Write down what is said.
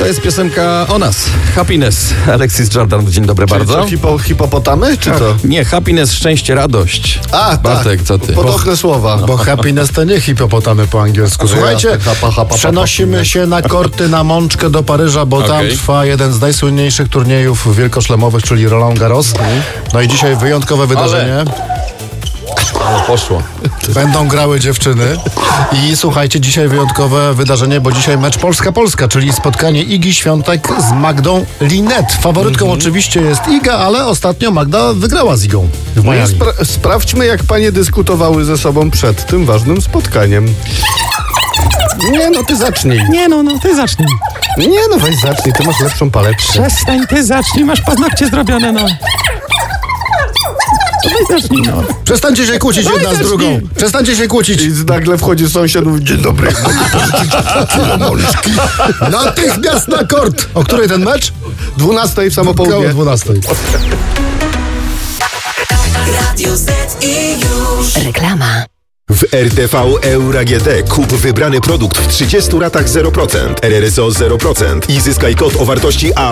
To jest piosenka o nas. Happiness. Alexis Jordan, dzień dobry bardzo. Hipopotamy, czy to? Nie, happiness, szczęście, radość. A, Bartek, tak. co ty? Podobne słowa. Bo happiness to nie hipopotamy po angielsku. Słuchajcie, przenosimy się na korty na Mączkę do Paryża, bo tam trwa jeden z najsłynniejszych turniejów wielkoszlemowych, czyli Roland Garros. No i dzisiaj wyjątkowe wydarzenie. Ale poszło. Będą grały dziewczyny. I słuchajcie, dzisiaj wyjątkowe wydarzenie, bo dzisiaj mecz Polska-Polska, czyli spotkanie Igi Świątek z Magdą Linette. Faworytką oczywiście jest Iga, ale ostatnio Magda wygrała z Igą w No i Miami. sprawdźmy, jak panie dyskutowały ze sobą przed tym ważnym spotkaniem. Nie, no ty zacznij. Nie no, ty zacznij. Nie, no weź zacznij, ty masz lepszą paletkę. Przestań, ty zacznij, masz paznokcie zrobione, no. To weź zacznij, no. Przestańcie się kłócić jedna z drugą. Przestańcie się kłócić. I nagle wchodzi sąsiad i mówi, dzień dobry. Natychmiast na kort. O której ten mecz? 12 w samo Koło południe. 12. Radio Z i już. Reklama. W RTV Euro AGD kup wybrany produkt w 30 ratach 0%, RRSO 0% i zyskaj kod o wartości A+.